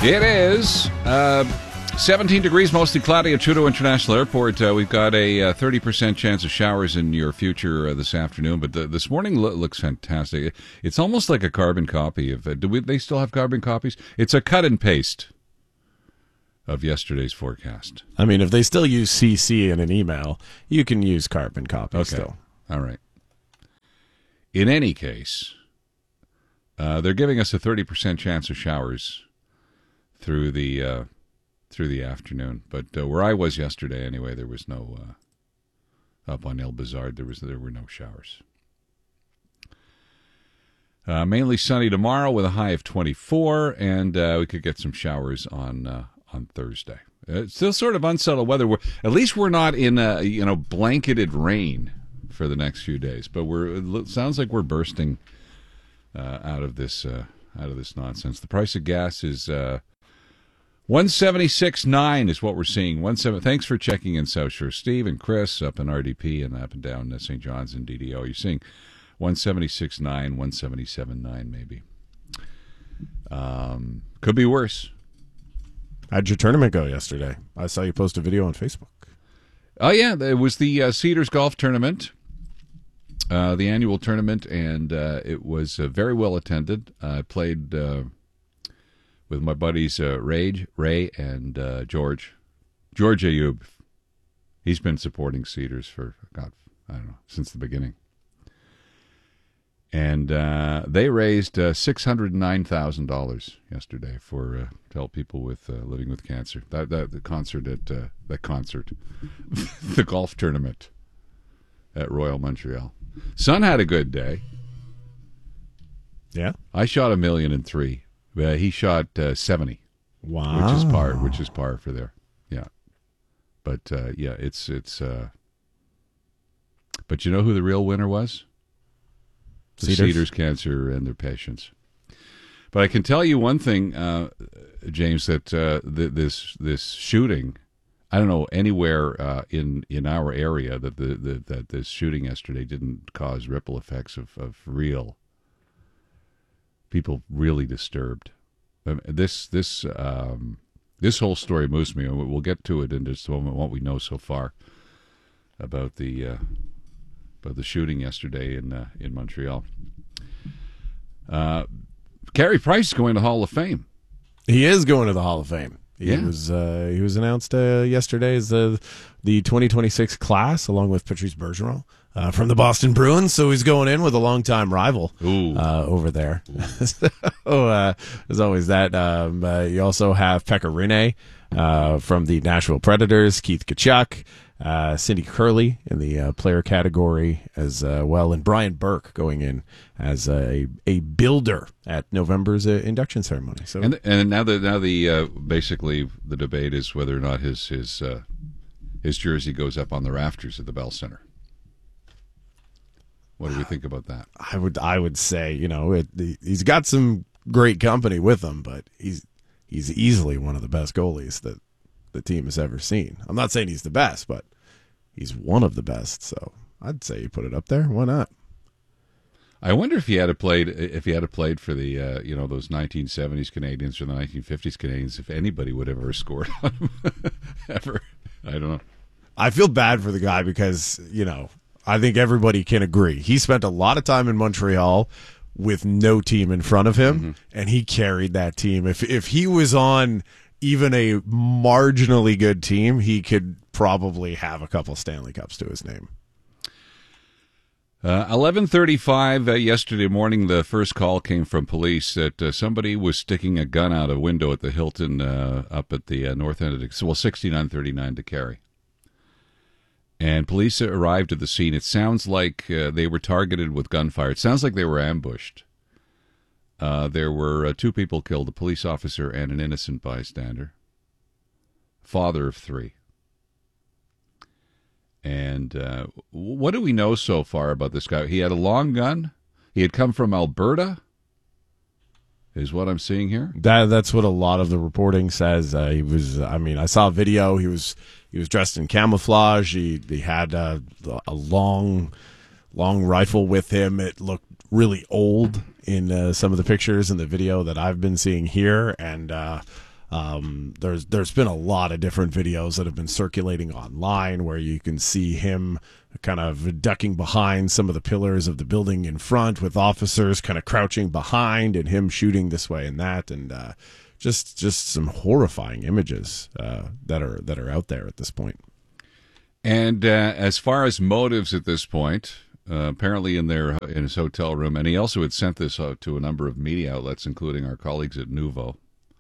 It is 17 degrees, mostly cloudy at Trudeau International Airport. We've got a 30% chance of showers in your future this afternoon, but this morning looks fantastic. It's almost like a carbon copy of. They still have carbon copies? It's a cut and paste of yesterday's forecast. I mean, if they still use CC in an email, you can use carbon copies still. All right. In any case, they're giving us a 30% chance of showers through the afternoon. But where I was yesterday, anyway, there was no up on El Bizard. There were no showers. Mainly sunny tomorrow with a high of 24, and we could get some showers on Thursday. It's still sort of unsettled weather. At least we're not in blanketed rain for the next few days. But it sounds like we're bursting out of this nonsense. The price of gas is 176.9 is what we're seeing. 17. Thanks for checking in, South Shore. Steve and Chris up in RDP and up and down St. John's and DDO. You're seeing 176.9, 177.9 maybe. Could be worse. How'd your tournament go yesterday? I saw you post a video on Facebook. Oh, yeah. It was the Cedars Golf Tournament, the annual tournament, and it was very well attended. I played with my buddies Ray and George Ayub. He's been supporting Cedars for, since the beginning. And they raised $609,000 yesterday to help people with living with cancer. The golf tournament at Royal Montreal. Son had a good day. Yeah, I shot $1,003,000. He shot 70. Wow, which is par for there. Yeah, but it's. But you know who the real winner was? The Cedars Cancer and their patients. But I can tell you one thing, James, that this shooting, I don't know anywhere in our area that this shooting yesterday didn't cause ripple effects of real people really disturbed. This whole story moves me, and we'll get to it in just a moment. What we know so far about the shooting yesterday in Montreal. Carey Price is going to Hall of Fame. He is going to the Hall of Fame. He was announced yesterday as the 2026 class, along with Patrice Bergeron from the Boston Bruins. So he's going in with a longtime rival over there. So there's always that. You also have Pekka Rinne from the Nashville Predators, Keith Tkachuk, Cindy Curley in the player category as well, and Brian Burke going in as a builder at November's induction ceremony. So and now the basically the debate is whether or not his jersey goes up on the rafters at the Bell Center. What do we think about that? I would say he's got some great company with him, but he's easily one of the best goalies that the team has ever seen. I'm not saying he's the best, but he's one of the best. So I'd say you put it up there. Why not? I wonder if he had played for the those 1970s Canadians or the 1950s Canadians, if anybody would have ever scored on him ever. I don't know. I feel bad for the guy because I think everybody can agree he spent a lot of time in Montreal with no team in front of him, and he carried that team. If he was on even a marginally good team, he could probably have a couple Stanley Cups to his name. 11:35 yesterday morning, the first call came from police that somebody was sticking a gun out a window at the Hilton up at the north end of 6939 to Carey. And police arrived at the scene. It sounds like they were targeted with gunfire. It sounds like they were ambushed. There were two people killed, a police officer and an innocent bystander. Father of three. And what do we know so far about this guy? He had a long gun. He had come from Alberta, is what I'm seeing here. That's what a lot of the reporting says. He was. I mean, I saw a video. He was dressed in camouflage. He had a long rifle with him. It looked really old in some of the pictures and the video that I've been seeing here. And There's been a lot of different videos that have been circulating online where you can see him kind of ducking behind some of the pillars of the building in front, with officers kind of crouching behind, and him shooting this way and that, and just some horrifying images that are out there at this point. And as far as motives at this point, apparently in his hotel room, and he also had sent this out to a number of media outlets, including our colleagues at Nouveau,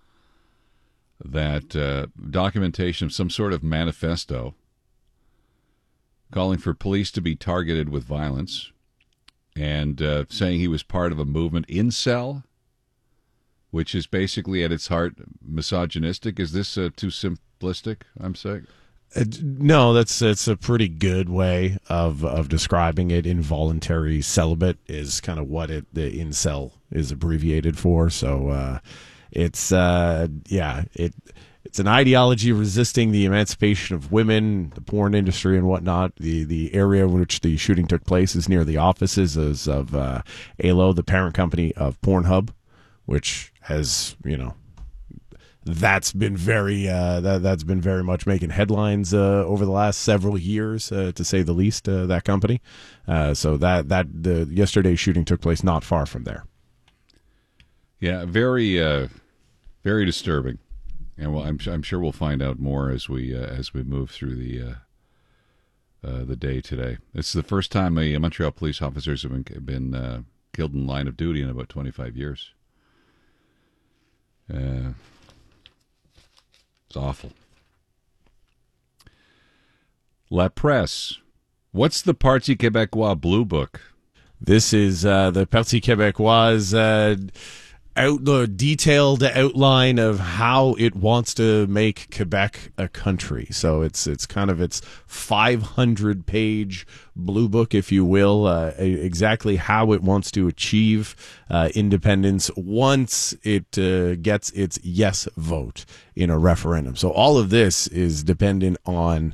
that documentation of some sort of manifesto calling for police to be targeted with violence, and saying he was part of a movement, Incel, which is basically at its heart misogynistic. Is this too simplistic, I'm saying? No, it's a pretty good way of describing it. Involuntary celibate is kind of what the incel is abbreviated for. So it's an ideology resisting the emancipation of women, the porn industry and whatnot. The area in which the shooting took place is near the offices of ALO, the parent company of Pornhub, which has, that's been very much making headlines over the last several years, to say the least. That company, so that the yesterday's shooting took place not far from there. Yeah, very very disturbing, and I'm sure we'll find out more as we move through the day today. It's the first time Montreal police officers have been killed in line of duty in about 25 years. It's awful. La Presse. What's the Parti Québécois Blue Book? This is the Parti Québécois the detailed outline of how it wants to make Quebec a country. So it's kind of its 500-page blue book, if you will, exactly how it wants to achieve independence once it gets its yes vote in a referendum. So all of this is dependent on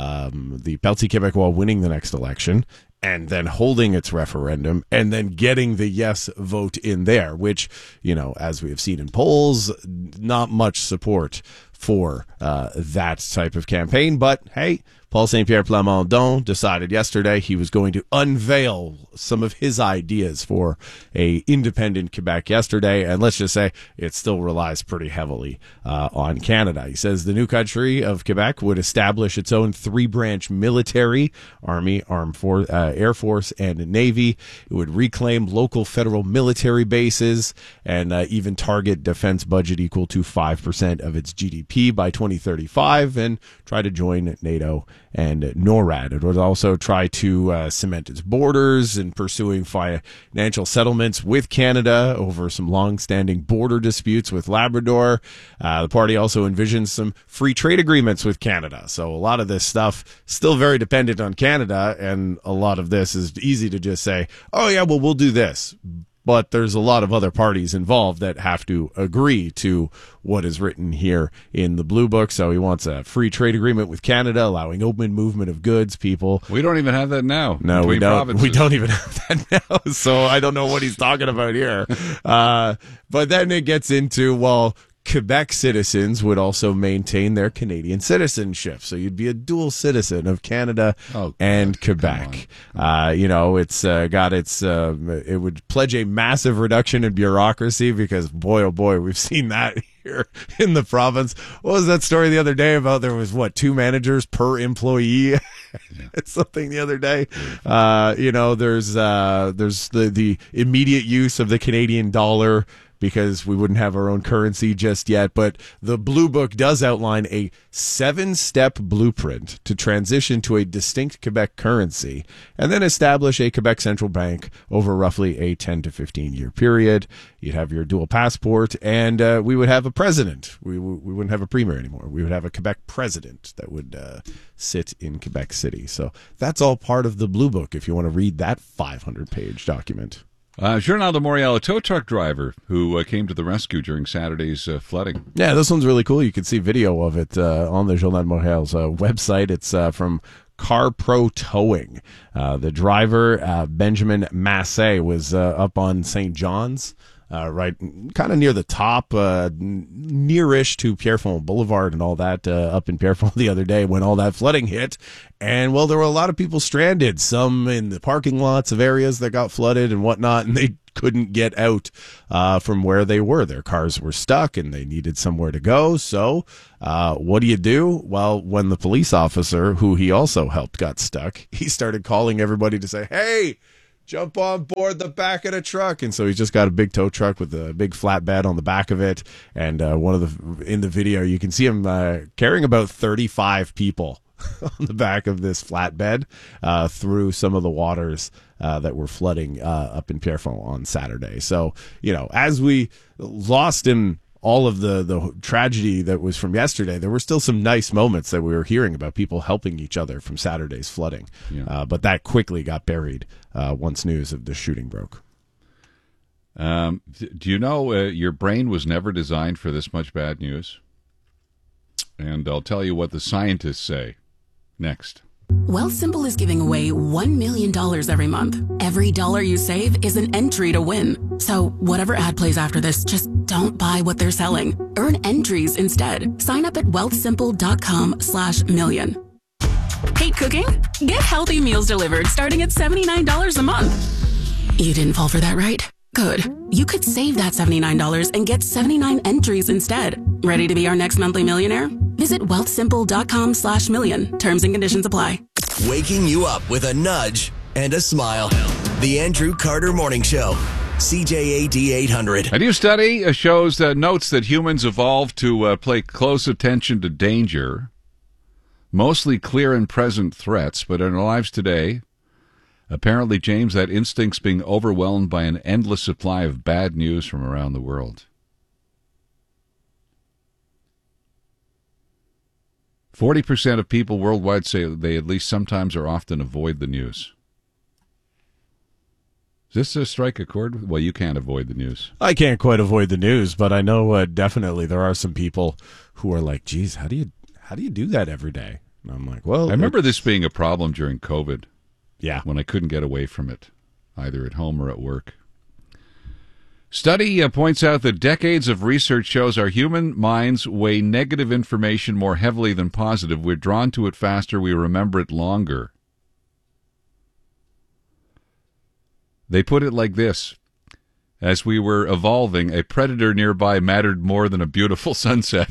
the Parti Québécois winning the next election, and then holding its referendum, and then getting the yes vote in there, which, as we have seen in polls, not much support for that type of campaign. But hey, Paul Saint-Pierre Plamondon decided yesterday he was going to unveil some of his ideas for a independent Quebec yesterday, and let's just say it still relies pretty heavily on Canada. He says the new country of Quebec would establish its own 3-branch military, Army, Air Force, and Navy. It would reclaim local federal military bases and even target defense budget equal to 5% of its GDP by 2035, and try to join NATO and NORAD. It would also try to cement its borders and pursuing financial settlements with Canada over some long-standing border disputes with Labrador. The party also envisions some free trade agreements with Canada. So a lot of this stuff still very dependent on Canada, and a lot of this is easy to just say, oh yeah, well, we'll do this. But there's a lot of other parties involved that have to agree to what is written here in the Blue Book. So he wants a free trade agreement with Canada, allowing open movement of goods, people. We don't even have that now. No, we don't. Provinces. We don't even have that now. So I don't know what he's talking about here. But then it gets into, well, Quebec citizens would also maintain their Canadian citizenship. So you'd be a dual citizen of Canada and Quebec. It's got its, it would pledge a massive reduction in bureaucracy because, boy, oh boy, we've seen that here in the province. What was that story the other day about there was, 2 managers per employee? It's something the other day. There's the immediate use of the Canadian dollar, because we wouldn't have our own currency just yet. But the Blue Book does outline a 7-step blueprint to transition to a distinct Quebec currency and then establish a Quebec central bank over roughly a 10 to 15-year period. You'd have your dual passport, and we would have a president. We wouldn't have a premier anymore. We would have a Quebec president that would sit in Quebec City. So that's all part of the Blue Book if you want to read that 500-page document. Journal de Montréal, a tow truck driver who came to the rescue during Saturday's flooding. Yeah, this one's really cool. You can see video of it on the Journal de Montréal's website. It's from Car Pro Towing. The driver, Benjamin Massé, was up on St. John's right kind of near the top, nearish to Pierrefonds Boulevard and all that, up in Pierrefonds the other day when all that flooding hit. And, well, there were a lot of people stranded, some in the parking lots of areas that got flooded and whatnot, and they couldn't get out from where they were. Their cars were stuck and they needed somewhere to go. So what do? Well, when the police officer, who he also helped, got stuck, he started calling everybody to say, hey, jump on board the back of the truck. And so he's just got a big tow truck with a big flatbed on the back of it. And in the video, you can see him carrying about 35 people on the back of this flatbed through some of the waters that were flooding up in Pierrefonds on Saturday. So, as we lost in all of the tragedy that was from yesterday, there were still some nice moments that we were hearing about people helping each other from Saturday's flooding. Yeah. But that quickly got buried once news of the shooting broke. Do you know your brain was never designed for this much bad news? And I'll tell you what the scientists say next. Wealthsimple is giving away $1 million every month. Every dollar you save is an entry to win. So whatever ad plays after this, just don't buy what they're selling. Earn entries instead. Sign up at wealthsimple.com/million. Hate cooking? Get healthy meals delivered starting at $79 a month. You didn't fall for that, right? Good. You could save that $79 and get 79 entries instead. Ready to be our next monthly millionaire? Visit wealthsimple.com/million. Terms and conditions apply. Waking you up with a nudge and a smile. The Andrew Carter Morning Show. CJAD 800. A new study shows notes that humans evolved to pay close attention to danger, mostly clear and present threats, but in our lives today, apparently, James, that instinct's being overwhelmed by an endless supply of bad news from around the world. 40% of people worldwide say they at least sometimes or often avoid the news. Does this strike a chord? Well, you can't avoid the news. I can't quite avoid the news, but I know definitely there are some people who are like, geez, how do you do that every day? And I'm like, well, I remember this being a problem during COVID. Yeah. When I couldn't get away from it, either at home or at work. Study points out that decades of research shows our human minds weigh negative information more heavily than positive. We're drawn to it faster. We remember it longer. They put it like this. As we were evolving, a predator nearby mattered more than a beautiful sunset.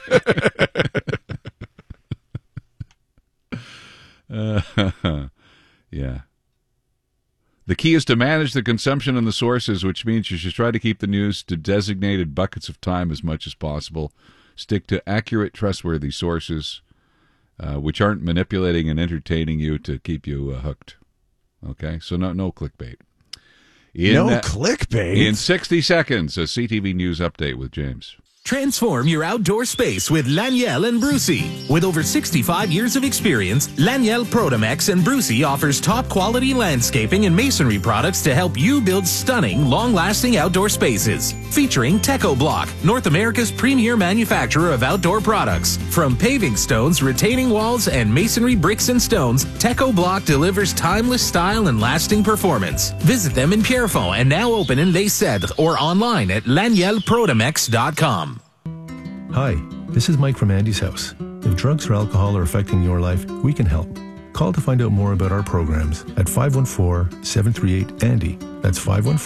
Yeah. The key is to manage the consumption and the sources, which means you should try to keep the news to designated buckets of time as much as possible. Stick to accurate, trustworthy sources, which aren't manipulating and entertaining you to keep you hooked. Okay? So no clickbait. Clickbait? In 60 seconds, a CTV News update with James. Transform your outdoor space with Laniel and Brucey. With over 65 years of experience, Laniel Protomex and Brucey offers top-quality landscaping and masonry products to help you build stunning, long-lasting outdoor spaces. Featuring Teco Block, North America's premier manufacturer of outdoor products. From paving stones, retaining walls, and masonry bricks and stones, Teco Block delivers timeless style and lasting performance. Visit them in Pierrefonds and now open in Les Cèdres or online at lanielprotomex.com. Hi, this is Mike from Andy's House. If drugs or alcohol are affecting your life, we can help. Call to find out more about our programs at 514-738-ANDY. That's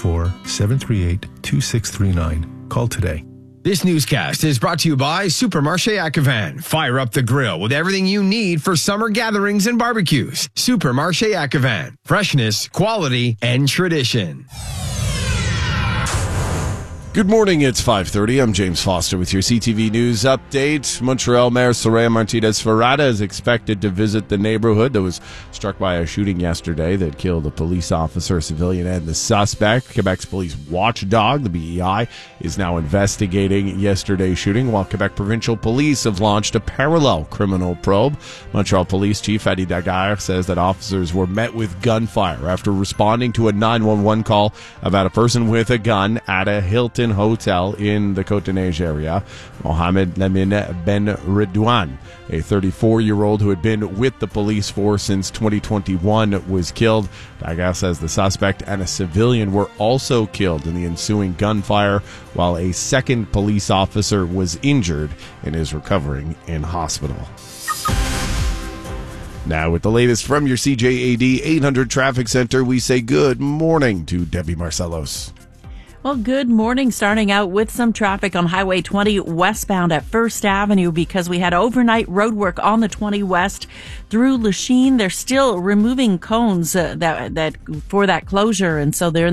514-738-2639. Call today. This newscast is brought to you by Supermarché Acavan. Fire up the grill with everything you need for summer gatherings and barbecues. Supermarché Acavan. Freshness, quality, and tradition. Good morning, it's 5:30. I'm James Foster with your CTV News update. Montreal Mayor Soraya Martinez-Ferrada is expected to visit the neighborhood that was struck by a shooting yesterday that killed a police officer, a civilian, and the suspect. Quebec's police watchdog, the BEI, is now investigating yesterday's shooting, while Quebec Provincial Police have launched a parallel criminal probe. Montreal Police Chief Adi Daguerre says that officers were met with gunfire after responding to a 911 call about a person with a gun at a Hilton Hilton Hotel in the Côte-de-Neiges area. Mohamed Lamin Ben Redouane, a 34-year-old who had been with the police force since 2021, was killed. Daga says the suspect and a civilian were also killed in the ensuing gunfire, while a second police officer was injured and is recovering in hospital. Now, with the latest from your CJAD 800 Traffic Center, we say good morning to Debbie Marcelos. Well, good morning. Starting out with some traffic on Highway 20 westbound at First Avenue because we had overnight road work on the 20 west through Lachine. They're still removing cones that for that closure, and so they're